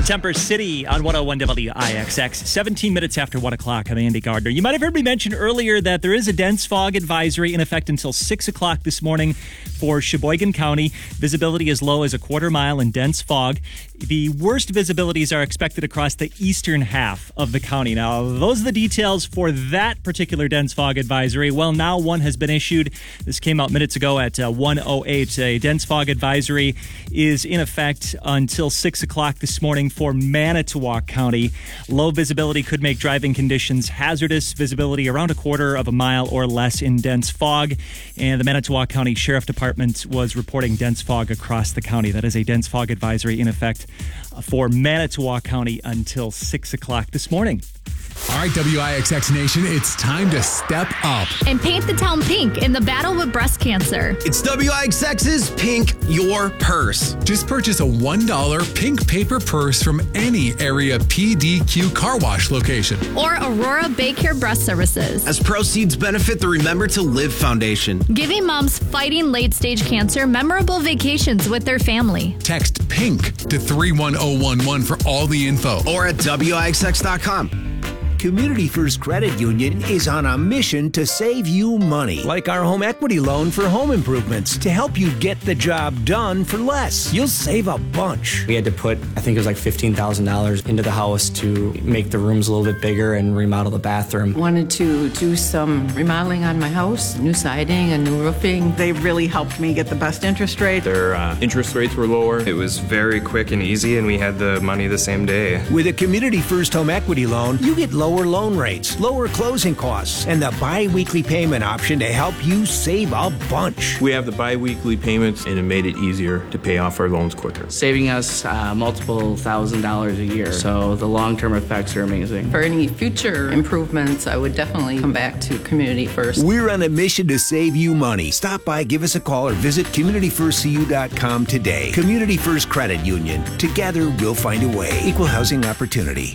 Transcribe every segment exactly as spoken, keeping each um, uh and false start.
Semper City on one oh one W I X X, seventeen minutes after one o'clock. I'm Andy Gardner. You might have heard me mention earlier that there is a dense fog advisory in effect until six o'clock this morning for Sheboygan County. Visibility as low as a quarter mile in dense fog. The worst visibilities are expected across the eastern half of the county. Now, those are the details for that particular dense fog advisory. Well, now one has been issued. This came out minutes ago at uh, one oh eight. A dense fog advisory is in effect until six o'clock this morning for Manitowoc County. Low visibility could make driving conditions hazardous. Visibility around a quarter of a mile or less in dense fog. And the Manitowoc County Sheriff Department was reporting dense fog across the county. That is a dense fog advisory in effect for Manitowoc County until six o'clock this morning. All right, W I X X Nation, it's time to step up and paint the town pink in the battle with breast cancer. It's W I X X's Pink Your Purse. Just purchase a one dollar pink paper purse from any area P D Q car wash location. Or Aurora Baycare Breast Services. As proceeds benefit the Remember to Live Foundation. Giving moms fighting late-stage cancer memorable vacations with their family. Text PINK to three one oh one one for all the info. Or at W I X X dot com. Community First Credit Union is on a mission to save you money, like our home equity loan for home improvements, to help you get the job done for less. You'll save a bunch. We had to put, I think it was like fifteen thousand dollars into the house to make the rooms a little bit bigger and remodel the bathroom. Wanted to do some remodeling on my house, new siding and new roofing. They really helped me get the best interest rate. Their uh, interest rates were lower. It was very quick and easy, and we had the money the same day. With a Community First home equity loan, you get low Lower loan rates, lower closing costs, and the bi-weekly payment option to help you save a bunch. We have the bi-weekly payments, and it made it easier to pay off our loans quicker. Saving us uh, multiple thousand dollars a year, so the long-term effects are amazing. For any future improvements, I would definitely come back to Community First. We're on a mission to save you money. Stop by, give us a call, or visit community first c u dot com today. Community First Credit Union. Together, we'll find a way. Equal housing opportunity.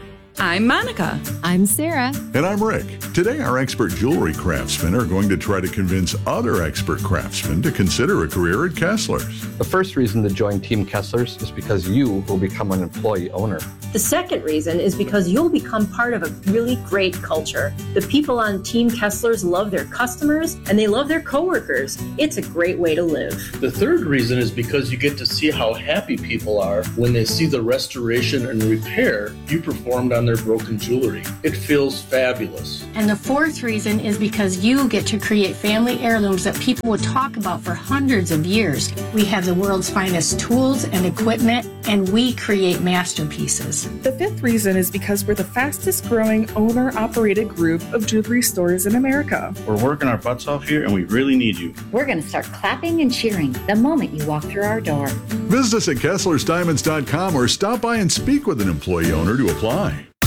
I'm Monica. I'm Sarah. And I'm Rick. Today, our expert jewelry craftsmen are going to try to convince other expert craftsmen to consider a career at Kessler's. The first reason to join Team Kessler's is because you will become an employee owner. The second reason is because you'll become part of a really great culture. The people on Team Kessler's love their customers and they love their coworkers. It's a great way to live. The third reason is because you get to see how happy people are when they see the restoration and repair you performed on their broken jewelry. It feels fabulous. And the fourth reason is because you get to create family heirlooms that people would talk about for hundreds of years. We have the world's finest tools and equipment, and we create masterpieces. The fifth reason is because we're the fastest growing owner-operated group of jewelry stores in America. We're working our butts off here, and we really need you. We're going to start clapping and cheering the moment you walk through our door. Visit us at Kessler's Diamonds dot com or stop by and speak with an employee owner to apply.